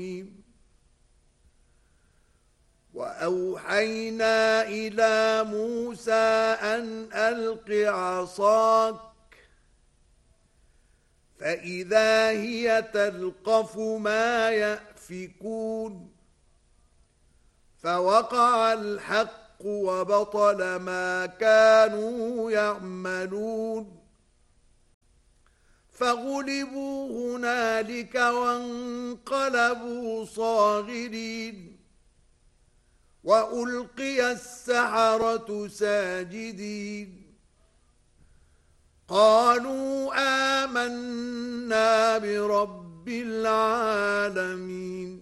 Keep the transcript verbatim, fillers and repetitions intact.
وأوحينا إلى موسى أن ألق عصاك فإذا هي تلقف ما يأفكون فوقع الحق وبطل ما كانوا يعملون فغلبوا هنالك وانقلبوا صاغرين وألقي السحرة ساجدين قالوا آمنا برب العالمين